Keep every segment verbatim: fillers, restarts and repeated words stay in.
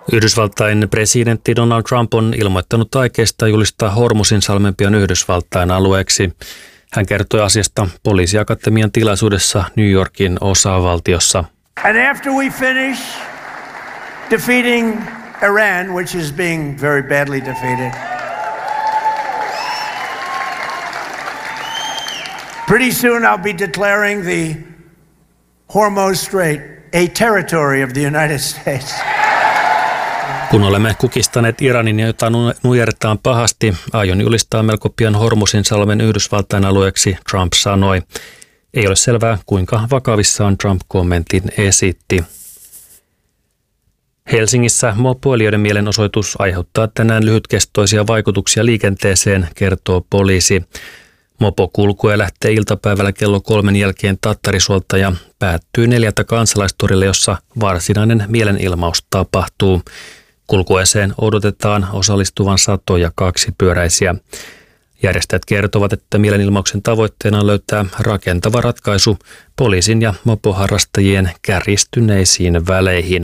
Yhdysvaltain presidentti Donald Trump on ilmoittanut aikeista julistaa Hormuzinsalmen pian Yhdysvaltain alueeksi. Hän kertoi asiasta poliisiakatemian tilaisuudessa New Yorkin osavaltiossa. And after we finish defeating Iran, which is being very badly defeated, pretty soon I'll be declaring the Hormuz Strait a territory of the United States. Kun olemme kukistaneet Iranin, jota nujertaan pahasti, aion julistaa melko pian Hormuzinsalmen Yhdysvaltain alueeksi, Trump sanoi. Ei ole selvää, kuinka vakavissaan Trump kommentin esitti. Helsingissä mopoilijoiden mielenosoitus aiheuttaa tänään lyhytkestoisia vaikutuksia liikenteeseen, kertoo poliisi. Mopo kulkue lähtee iltapäivällä kello kolmen jälkeen Tattarisuolta ja päättyy neljältä Kansalaistorille, jossa varsinainen mielenilmaus tapahtuu. Kulkueeseen odotetaan osallistuvan satoja kaksipyöräisiä. Järjestäjät kertovat, että mielenilmauksen tavoitteena on löytää rakentava ratkaisu poliisin ja mopoharrastajien kärjistyneisiin väleihin.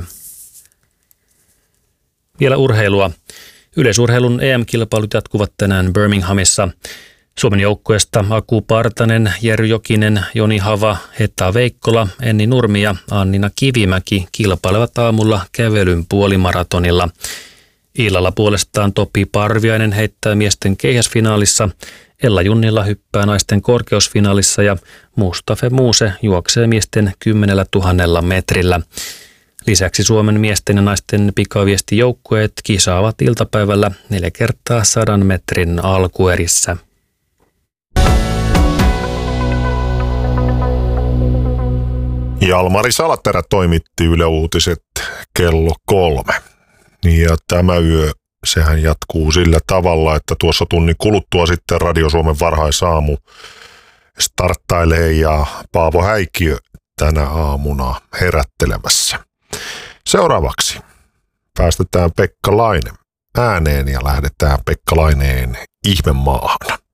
Vielä urheilua. Yleisurheilun E M-kilpailut jatkuvat tänään Birminghamissa. Suomen joukkueesta Aku Partanen, Jerry Jokinen, Joni Hava, Hetta Veikkola, Enni Nurmi ja Annina Kivimäki kilpailevat aamulla kävelyn puolimaratonilla. Illalla puolestaan Topi Parviainen heittää miesten keihäsfinaalissa, Ella Junnila hyppää naisten korkeusfinaalissa ja Mustafa Muuse juoksee miesten kymmenellä tuhannella metrillä. Lisäksi Suomen miesten ja naisten pikaviestijoukkueet kisaavat iltapäivällä neljä kertaa sadan metrin alkuerissä. Jalmari Salaterä toimitti Yle Uutiset kello kolme. Ja tämä yö, sehän jatkuu sillä tavalla, että tuossa tunnin kuluttua sitten Radio Suomen varhaisaamu starttailee ja Paavo Häikkiö tänä aamuna herättelemässä. Seuraavaksi päästetään Pekka Laine ääneen ja lähdetään Pekka Laineen Ihmemaahan.